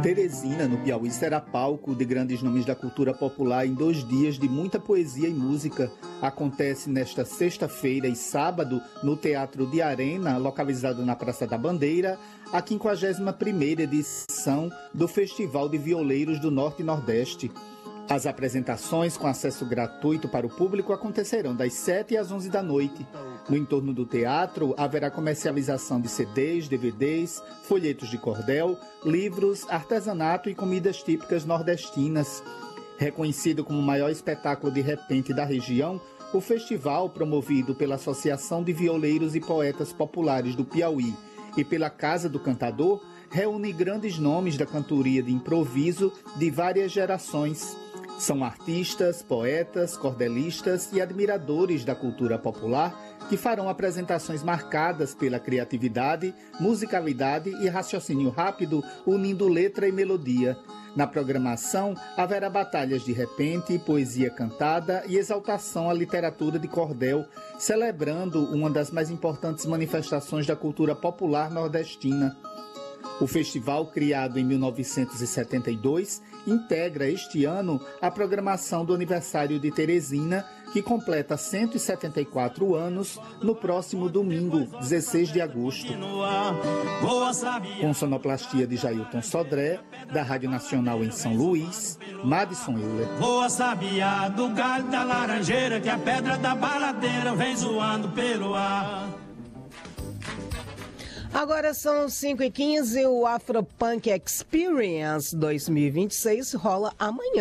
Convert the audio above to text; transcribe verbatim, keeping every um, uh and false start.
Teresina, no Piauí, será palco de grandes nomes da cultura popular em dois dias de muita poesia e música. Acontece nesta sexta-feira e sábado no Teatro de Arena, localizado na Praça da Bandeira, a quinquagésima primeira edição do Festival de Violeiros do Norte e Nordeste. As apresentações com acesso gratuito para o público acontecerão das sete às onze da noite. No entorno do teatro, haverá comercialização de C Ds, D V Ds, folhetos de cordel, livros, artesanato e comidas típicas nordestinas. Reconhecido como o maior espetáculo de repente da região, o festival, promovido pela Associação de Violeiros e Poetas Populares do Piauí e pela Casa do Cantador, reúne grandes nomes da cantoria de improviso de várias gerações. São artistas, poetas, cordelistas e admiradores da cultura popular que farão apresentações marcadas pela criatividade, musicalidade e raciocínio rápido, unindo letra e melodia. Na programação, haverá batalhas de repente, poesia cantada e exaltação à literatura de cordel, celebrando uma das mais importantes manifestações da cultura popular nordestina. O festival, criado em mil novecentos e setenta e dois, integra este ano a programação do aniversário de Teresina, que completa cento e setenta e quatro anos no próximo domingo, dezesseis de agosto. Com sonoplastia de Jailton Sodré, da Rádio Nacional em São Luís, Madison Euler. Voa sabiá do galho da laranjeira, que a pedra da baladeira vem zoando pelo ar. Agora são cinco e quinze, o Afropunk Experience dois mil e vinte e seis rola amanhã.